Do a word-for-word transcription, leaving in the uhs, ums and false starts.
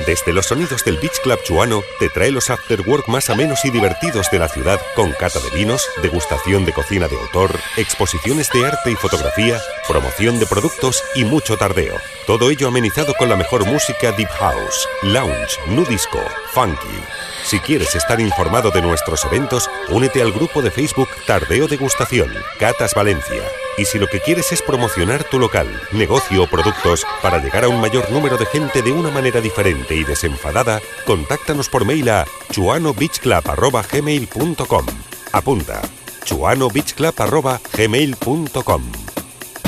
Desde los sonidos del Beach Club Chuano te trae los afterwork más amenos y divertidos de la ciudad, con cata de vinos, degustación de cocina de autor, exposiciones de arte y fotografía, promoción de productos y mucho tardeo. Todo ello amenizado con la mejor música deep house, lounge, nu disco, funky. Si quieres estar informado de nuestros eventos, únete al grupo de Facebook Tardeo Degustación, Catas Valencia. Y si lo que quieres es promocionar tu local, negocio o productos para llegar a un mayor número de gente de una manera diferente y desenfadada, contáctanos por mail a chuano beach club arroba gmail punto com. Apunta: chuano beach club arroba gmail punto com.